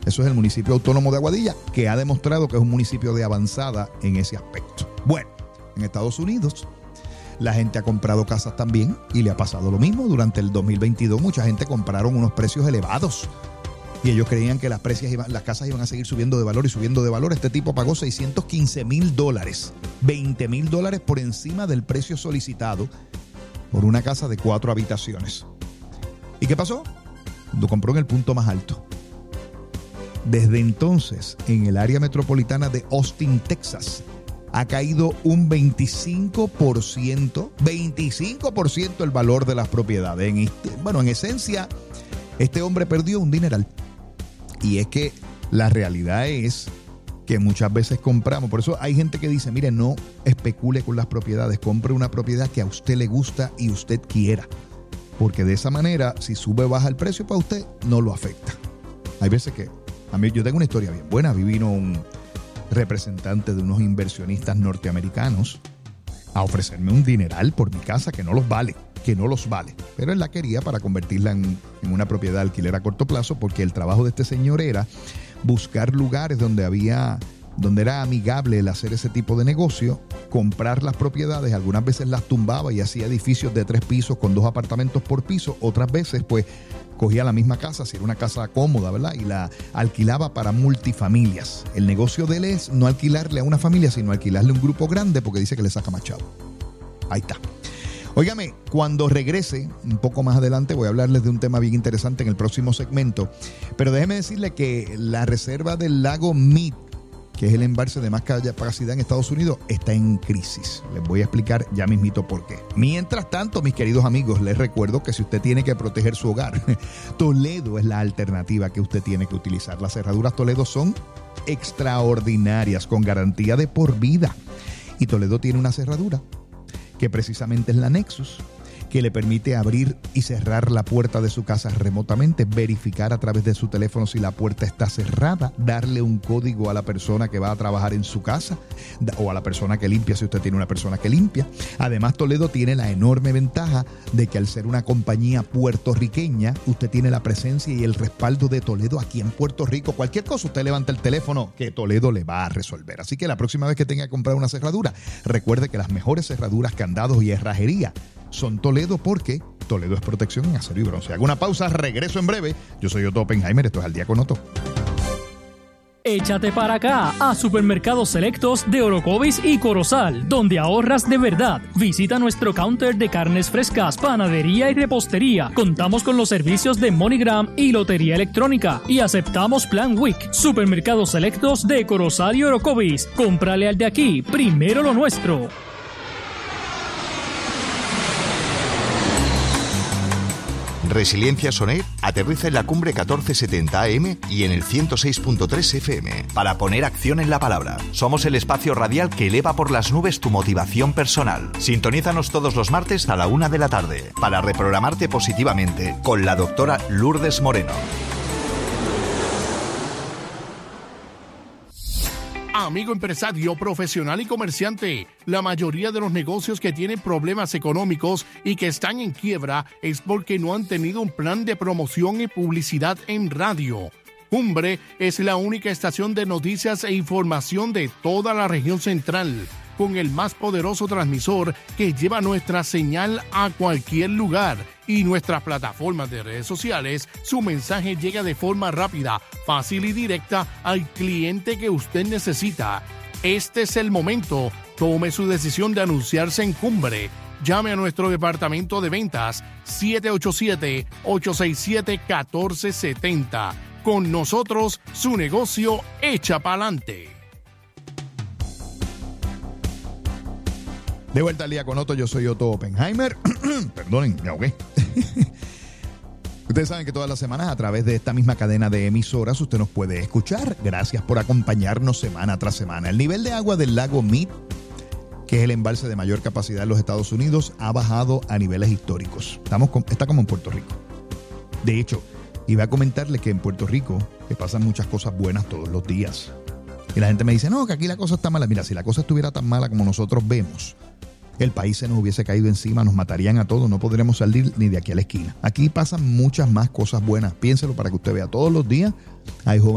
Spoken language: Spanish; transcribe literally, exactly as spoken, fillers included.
Eso es el municipio autónomo de Aguadilla, que ha demostrado que es un municipio de avanzada en ese aspecto. Bueno, en Estados Unidos la gente ha comprado casas también y le ha pasado lo mismo. Durante el dos mil veintidós mucha gente compraron unos precios elevados y ellos creían que las, precios iban, las casas iban a seguir subiendo de valor y subiendo de valor. Este tipo pagó seiscientos quince mil dólares, veinte mil dólares por encima del precio solicitado por una casa de cuatro habitaciones. ¿Y qué pasó? Lo compró en el punto más alto. Desde entonces, en el área metropolitana de Austin, Texas, ha caído un veinticinco por ciento, veinticinco por ciento el valor de las propiedades. En este, bueno, en esencia, este hombre perdió un dineral. Y es que la realidad es que muchas veces compramos. Por eso hay gente que dice, mire, no especule con las propiedades. Compre una propiedad que a usted le gusta y usted quiera. Porque de esa manera, si sube o baja el precio para usted, no lo afecta. Hay veces que, a mí, yo tengo una historia bien buena. Vino un representante de unos inversionistas norteamericanos a ofrecerme un dineral por mi casa que no los vale, que no los vale. Pero él la quería para convertirla en, en una propiedad de alquiler a corto plazo, porque el trabajo de este señor era buscar lugares donde había, donde era amigable el hacer ese tipo de negocio, comprar las propiedades, algunas veces las tumbaba y hacía edificios de tres pisos con dos apartamentos por piso, otras veces pues cogía la misma casa, si era una casa cómoda, ¿verdad? Y la alquilaba para multifamilias. El negocio de él es no alquilarle a una familia, sino alquilarle a un grupo grande porque dice que le saca más chavo. Ahí está. Óigame, cuando regrese, un poco más adelante, voy a hablarles de un tema bien interesante en el próximo segmento. Pero déjeme decirle que la reserva del lago Mead, que es el embalse de más capacidad en Estados Unidos, está en crisis. Les voy a explicar ya mismito por qué. Mientras tanto, mis queridos amigos, les recuerdo que si usted tiene que proteger su hogar, Toledo es la alternativa que usted tiene que utilizar. Las cerraduras Toledo son extraordinarias, con garantía de por vida. Y Toledo tiene una cerradura que precisamente es la Nexus, que le permite abrir y cerrar la puerta de su casa remotamente, verificar a través de su teléfono si la puerta está cerrada, darle un código a la persona que va a trabajar en su casa o a la persona que limpia si usted tiene una persona que limpia. Además, Toledo tiene la enorme ventaja de que al ser una compañía puertorriqueña, usted tiene la presencia y el respaldo de Toledo aquí en Puerto Rico. Cualquier cosa, usted levanta el teléfono que Toledo le va a resolver. Así que la próxima vez que tenga que comprar una cerradura, recuerde que las mejores cerraduras, candados y herrajería son Toledo, porque Toledo es protección en acero y bronce. Hago una pausa, regreso en breve. Yo soy Otto Oppenheimer, esto es Al Día con Otto. Échate para acá a Supermercados Selectos de Orocovis y Corozal, donde ahorras de verdad. Visita nuestro counter de carnes frescas, panadería y repostería. Contamos con los servicios de MoneyGram y lotería electrónica y aceptamos Plan Week. Supermercados Selectos de Corozal y Orocovis. Cómprale al de aquí, primero lo nuestro. Resiliencia Soner aterriza en la cumbre catorce setenta A M y en el ciento seis punto tres F M para poner acción en la palabra. Somos el espacio radial que eleva por las nubes tu motivación personal. Sintonízanos todos los martes a la una de la tarde para reprogramarte positivamente con la doctora Lourdes Moreno. Amigo empresario, profesional y comerciante, la mayoría de los negocios que tienen problemas económicos y que están en quiebra es porque no han tenido un plan de promoción y publicidad en radio. Cumbre es la única estación de noticias e información de toda la región central, con el más poderoso transmisor que lleva nuestra señal a cualquier lugar. Y nuestras plataformas de redes sociales, su mensaje llega de forma rápida, fácil y directa al cliente que usted necesita. Este es el momento. Tome su decisión de anunciarse en Cumbre. Llame a nuestro departamento de ventas siete ocho siete, ocho seis siete, uno cuatro siete cero. Con nosotros, su negocio echa pa'lante. De vuelta al Día con Otto, yo soy Otto Oppenheimer. Perdonen, me ahogué. Ustedes saben que todas las semanas a través de esta misma cadena de emisoras usted nos puede escuchar. Gracias por acompañarnos semana tras semana. El nivel de agua del lago Mead, que es el embalse de mayor capacidad en los Estados Unidos, ha bajado a niveles históricos. Estamos con, está como en Puerto Rico. De hecho, iba a comentarles que en Puerto Rico que pasan muchas cosas buenas todos los días. Y la gente me dice, no, que aquí la cosa está mala. Mira, si la cosa estuviera tan mala como nosotros vemos, el país se nos hubiese caído encima, nos matarían a todos, no podremos salir ni de aquí a la esquina. Aquí pasan muchas más cosas buenas. Piénselo para que usted vea. Todos los días hay jóvenes